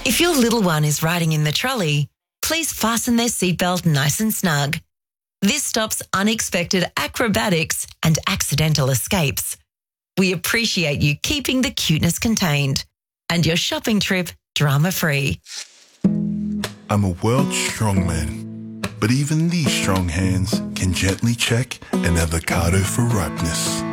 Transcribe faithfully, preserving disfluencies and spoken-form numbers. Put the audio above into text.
If your little one is riding in the trolley, please fasten their seatbelt nice and snug. This stops unexpected acrobatics and accidental escapes. We appreciate you keeping the cuteness contained and your shopping trip drama-free. I'm a world strongman, but even these strong hands can gently check an avocado for ripeness.